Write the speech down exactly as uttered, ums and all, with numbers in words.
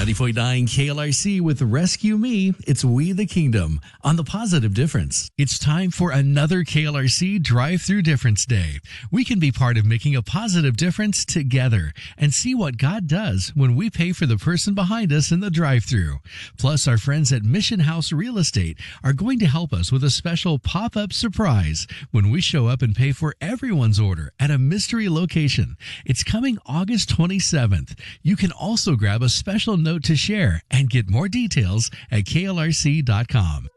ninety point nine K L R C with Rescue Me. It's We the Kingdom on The Positive Difference. It's time for another K L R C Drive-Thru Difference Day. We can be part of making a positive difference together and see what God does when we pay for the person behind us in the drive-thru. Plus, our friends at Mission House Real Estate are going to help us with a special pop-up surprise when we show up and pay for everyone's order at a mystery location. It's coming August twenty-seventh. You can also grab a special note to share and get more details at K L R C dot com.